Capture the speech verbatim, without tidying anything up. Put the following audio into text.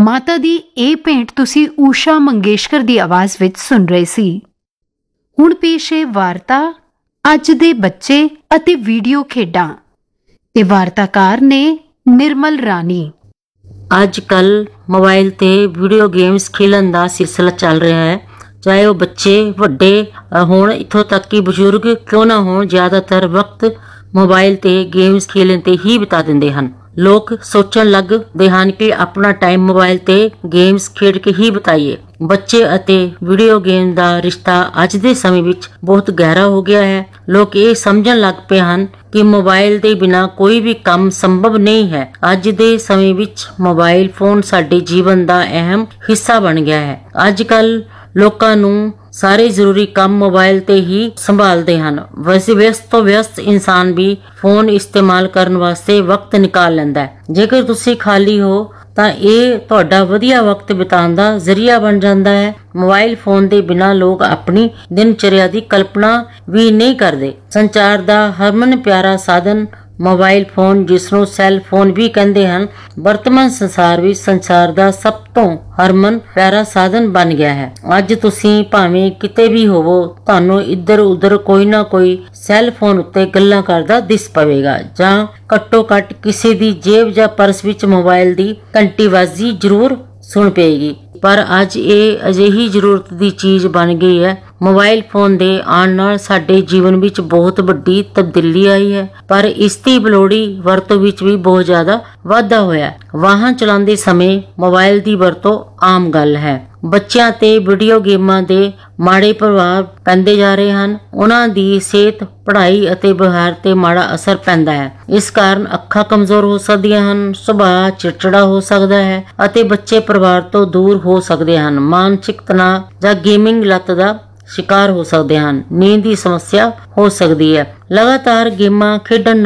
ਮਾਤਾ ਦੀ ਇਹ ਭੇਂਟ ਤੁਸੀਂ ਊਸ਼ਾ ਮੰਗੇਸ਼ਕਰ ਦੀ ਆਵਾਜ਼ ਵਿੱਚ ਸੁਣ ਰਹੇ ਸੀ। ਹੁਣ ਪੇਸ਼ ਹੈ ਵਾਰਤਾ ਅੱਜ ਦੇ ਬੱਚੇ ਅਤੇ ਵੀਡੀਓ ਖੇਡਾਂ ਤੇ ਵਾਰਤਾਕਾਰ ਨੇ ਨਿਰਮਲ ਰਾਣੀ। ਅੱਜ ਕੱਲ ਮੋਬਾਈਲ ਤੇ ਵੀਡੀਓ ਗੇਮਸ ਖੇਲਣ ਦਾ ਸਿਲਸਿਲਾ ਚੱਲ ਰਿਹਾ ਹੈ। ਚਾਹੇ ਉਹ ਬੱਚੇ ਵੱਡੇ ਹੋਣ, ਇੱਥੋਂ ਤੱਕ ਕਿ ਬਜ਼ੁਰਗ ਕਿਉਂ ਨਾ ਹੋਣ, ਜ਼ਿਆਦਾਤਰ ਵਕਤ ਮੋਬਾਈਲ ਤੇ ਗੇਮਸ ਖੇਲਣ ਤੇ ਹੀ ਬਿਤਾ ਦਿੰਦੇ ਹਨ। ਲੋਕ ਸੋਚਣ ਲੱਗਦੇ ਹਨ ਕਿ ਆਪਣਾ ਟਾਈਮ ਮੋਬਾਈਲ ਤੇ ਗੇਮਸ ਖੇਡ ਕੇ ਹੀ ਬਿਤਾਈਏ। ਬੱਚੇ ਅਤੇ ਵੀਡੀਓ ਗੇਮ ਦਾ ਰਿਸ਼ਤਾ ਅੱਜ ਦੇ ਸਮੇਂ ਵਿੱਚ ਬਹੁਤ ਗਹਿਰਾ ਹੋ ਗਿਆ ਹੈ। ਲੋਕ ਇਹ ਸਮਝਣ ਲੱਗ ਪਏ ਹਨ ਕਿ ਮੋਬਾਈਲ ਦੇ ਬਿਨਾਂ ਕੋਈ ਵੀ ਕੰਮ ਸੰਭਵ ਨਹੀਂ ਹੈ। ਅੱਜ ਦੇ ਸਮੇਂ ਵਿੱਚ ਮੋਬਾਈਲ ਫੋਨ ਸਾਡੇ ਜੀਵਨ ਦਾ ਅਹਿਮ ਹਿੱਸਾ ਬਣ ਗਿਆ ਹੈ। ਅੱਜ ਕੱਲ ਲੋਕਾਂ ਨੂੰ ਸਾਰੇ ਜ਼ਰੂਰੀ ਕੰਮ ਮੋਬਾਈਲ ਤੇ ਹੀ ਸੰਭਾਲਦੇ ਹਨ। ਵੈਸੇ ਵਿਅਸਤ ਤੋਂ ਵਿਅਸਤ ਇਨਸਾਨ ਵੀ ਫੋਨ ਇਸਤੇਮਾਲ ਕਰਨ ਵਾਸਤੇ ਵਕਤ ਨਿਕਾਲ ਲੈਂਦਾ ਹੈ। ਜੇਕਰ ਤੁਸੀਂ ਖਾਲੀ ਹੋ ਤਾਂ ਇਹ ਤੁਹਾਡਾ ਵਧੀਆ ਵਕਤ ਬਿਤਾਉਣ ਦਾ ਜ਼ਰੀਆ ਬਣ ਜਾਂਦਾ ਹੈ। ਮੋਬਾਈਲ ਫੋਨ ਦੇ ਬਿਨਾਂ ਲੋਕ ਆਪਣੀ ਦਿਨਚਰਿਆ ਦੀ ਕਲਪਨਾ ਵੀ ਨਹੀਂ ਕਰਦੇ। ਸੰਚਾਰ ਦਾ ਹਰਮਨ ਪਿਆਰਾ ਸਾਧਨ ਮੋਬਾਈਲ ਫੋਨ, ਜਿਸ ਨੂੰ ਸੈੱਲ ਫੋਨ ਵੀ ਕਹਿੰਦੇ ਹਨ, ਵਰਤਮਾਨ ਸੰਸਾਰ ਵਿੱਚ ਸੰਚਾਰ ਦਾ ਸਭ ਤੋਂ ਹਰਮਨ ਪਿਆਰਾ ਸਾਧਨ ਬਣ ਗਿਆ ਹੈ। ਅੱਜ ਤੁਸੀਂ ਭਾਵੇਂ ਕਿਤੇ ਵੀ ਹੋਵੋ, ਤੁਹਾਨੂੰ ਇੱਧਰ ਉੱਧਰ ਕੋਈ ਨਾ ਕੋਈ ਸੈੱਲ ਫੋਨ ਉੱਤੇ ਗੱਲਾਂ ਕਰਦਾ ਦਿਸ ਪਵੇਗਾ, ਜਾਂ ਘੱਟੋ ਘੱਟ ਕਿਸੇ ਦੀ ਜੇਬ ਜਾਂ ਪਰਸ ਵਿੱਚ ਮੋਬਾਈਲ ਦੀ ਘੰਟੀਬਾਜ਼ੀ ਜ਼ਰੂਰ ਸੁਣ ਪਏਗੀ। ਪਰ ਅੱਜ ਇਹ ਅਜਿਹੀ ਜ਼ਰੂਰਤ ਦੀ ਚੀਜ਼ ਬਣ ਗਈ ਹੈ। ਮੋਬਾਈਲ ਫੋਨ ਦੇ ਆਉਣ ਨਾਲ ਸਾਡੇ ਜੀਵਨ ਵਿੱਚ ਬਹੁਤ ਵੱਡੀ ਤਬਦੀਲੀ ਆਈ ਹੈ, ਪਰ ਇਸ ਦੀ ਬਲੋੜੀ ਵਰਤੋਂ ਵਿੱਚ ਵੀ ਬਹੁਤ ਜ਼ਿਆਦਾ ਵਾਧਾ ਹੋਇਆ। ਵਾਹਨ ਚਲਾਉਂਦੇ ਸਮੇਂ ਮੋਬਾਈਲ ਦੀ ਵਰਤੋਂ ਆਮ ਗੱਲ ਹੈ। ਬੱਚਿਆਂ ਤੇ ਵੀਡੀਓ ਗੇਮਾਂ ਦੇ ਮਾੜੇ ਪ੍ਰਭਾਵ ਪੈਂਦੇ ਜਾ ਰਹੇ ਹਨ। ਉਹਨਾਂ ਦੀ ਸਿਹਤ, ਪੜ੍ਹਾਈ ਅਤੇ ਵਿਵਹਾਰ ਤੇ ਮਾੜਾ ਅਸਰ ਪੈਂਦਾ ਹੈ। ਇਸ ਕਾਰਨ ਅੱਖਾਂ ਕਮਜ਼ੋਰ ਹੋ ਸਕਦੀਆਂ ਹਨ, ਸੁਭਾਅ ਚਿੜਚਿੜਾ ਹੋ ਸਕਦਾ ਹੈ ਅਤੇ ਬੱਚੇ ਪਰਿਵਾਰ ਤੋਂ ਦੂਰ ਹੋ ਸਕਦੇ ਹਨ। ਮਾਨਸਿਕ ਤਣਾਅ ਜਾਂ ਗੇਮਿੰਗ ਲੱਤ ਦਾ ਸ਼ਿਕਾਰ ਹੋ ਸਕਦੇ ਹਨ। ਨੀਂਦ ਦੀ ਸਮੱਸਿਆ ਹੋ ਸਕਦੀ ਹੈ। ਲਗਾਤਾਰ ਗੇਮਾਂ ਖੇਡਣ